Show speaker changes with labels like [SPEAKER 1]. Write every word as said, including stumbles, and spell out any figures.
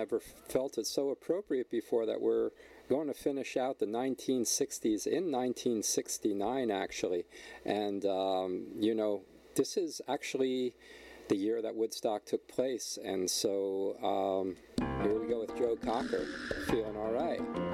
[SPEAKER 1] never felt it so appropriate before that we're going to finish out the nineteen sixties in nineteen sixty-nine, actually. And, um, you know, this is actually the year that Woodstock took place. And so um, here we go with Joe Cocker, Feeling All Right.